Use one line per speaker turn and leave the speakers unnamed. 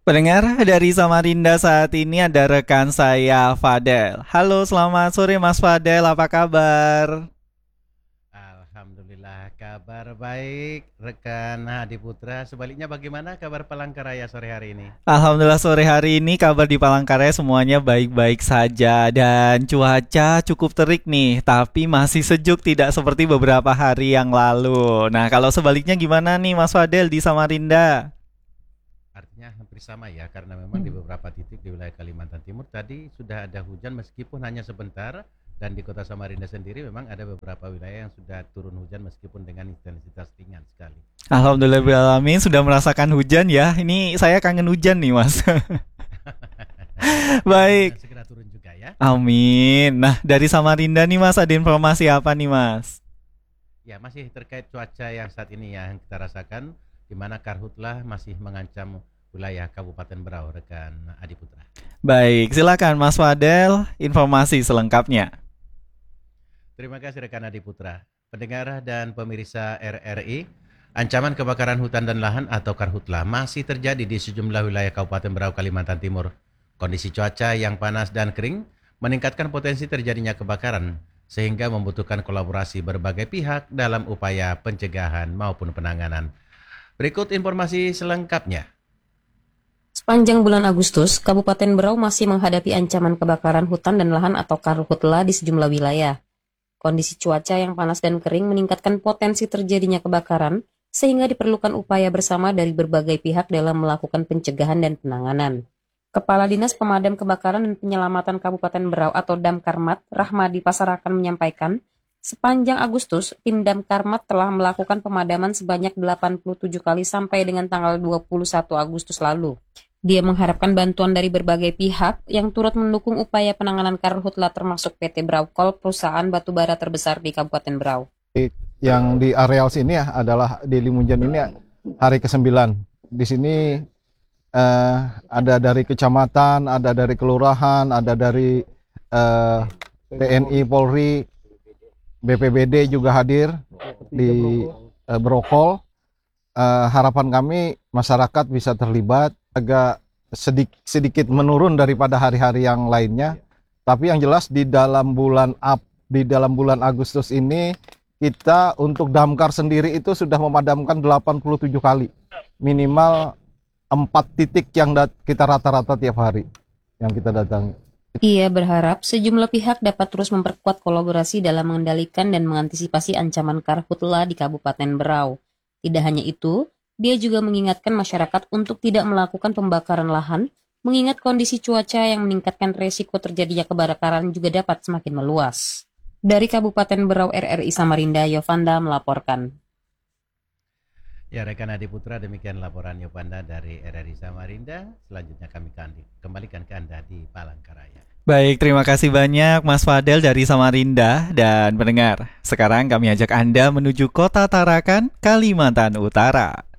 Pendengar dari Samarinda saat ini ada rekan saya Fadel. Halo, selamat sore Mas Fadel, apa kabar?
Alhamdulillah kabar baik rekan Hadi Putra. Sebaliknya bagaimana kabar Palangkaraya sore hari ini?
Alhamdulillah sore hari ini kabar di Palangkaraya semuanya baik-baik saja dan cuaca cukup terik nih, tapi masih sejuk tidak seperti beberapa hari yang lalu. Nah, kalau sebaliknya gimana nih Mas Fadel di Samarinda?
Artinya hampir sama ya karena memang di beberapa titik di wilayah Kalimantan Timur tadi sudah ada hujan meskipun hanya sebentar, dan di kota Samarinda sendiri memang ada beberapa wilayah yang sudah turun hujan meskipun dengan intensitas ringan sekali.
Alhamdulillahirrahmanirrahim sudah merasakan hujan ya. Ini saya kangen hujan nih Mas. Baik.
Mudah-mudahan segera turun juga ya.
Amin. Nah, dari Samarinda nih Mas, ada informasi apa nih Mas?
Ya, masih terkait cuaca yang saat ini ya yang kita rasakan, di mana karhutlah masih mengancam wilayah Kabupaten Berau, rekan Adi Putra.
Baik, silakan Mas Fadel, informasi selengkapnya.
Terima kasih rekan Adi Putra. Pendengar dan pemirsa RRI, ancaman kebakaran hutan dan lahan atau karhutla masih terjadi di sejumlah wilayah Kabupaten Berau, Kalimantan Timur. Kondisi cuaca yang panas dan kering meningkatkan potensi terjadinya kebakaran, sehingga membutuhkan kolaborasi berbagai pihak dalam upaya pencegahan maupun penanganan. Berikut informasi selengkapnya.
Sepanjang bulan Agustus, Kabupaten Berau masih menghadapi ancaman kebakaran hutan dan lahan atau karhutla di sejumlah wilayah. Kondisi cuaca yang panas dan kering meningkatkan potensi terjadinya kebakaran, sehingga diperlukan upaya bersama dari berbagai pihak dalam melakukan pencegahan dan penanganan. Kepala Dinas Pemadam Kebakaran dan Penyelamatan Kabupaten Berau atau Damkarmat, Rahmadi Pasarakan menyampaikan, sepanjang Agustus, tim Damkarmat telah melakukan pemadaman sebanyak 87 kali sampai dengan tanggal 21 Agustus lalu. Dia mengharapkan bantuan dari berbagai pihak yang turut mendukung upaya penanganan karhutla termasuk PT Braukol, perusahaan batubara terbesar di Kabupaten Berau.
Yang di areal sini ya adalah di Limunjan ini ya, hari ke-9. Di sini ada dari kecamatan, ada dari kelurahan, ada dari TNI, Polri, BPBD juga hadir di Brokol. Harapan kami masyarakat bisa terlibat, agak sedikit menurun daripada hari-hari yang lainnya. Tapi yang jelas di dalam bulan Agustus ini kita untuk damkar sendiri itu sudah memadamkan 87 kali. Minimal 4 titik yang kita rata-rata tiap hari yang kita datangi.
Ia berharap sejumlah pihak dapat terus memperkuat kolaborasi dalam mengendalikan dan mengantisipasi ancaman karhutla di Kabupaten Berau. Tidak hanya itu, dia juga mengingatkan masyarakat untuk tidak melakukan pembakaran lahan, mengingat kondisi cuaca yang meningkatkan resiko terjadinya kebakaran juga dapat semakin meluas. Dari Kabupaten Berau RRI Samarinda, Yovanda melaporkan.
Ya rekan Adi Putra, demikian laporan Yopanda dari RRI Samarinda. Selanjutnya kami kembalikan ke Anda di Palangkaraya.
Baik, terima kasih banyak Mas Fadel dari Samarinda dan pendengar. Sekarang kami ajak Anda menuju Kota Tarakan, Kalimantan Utara.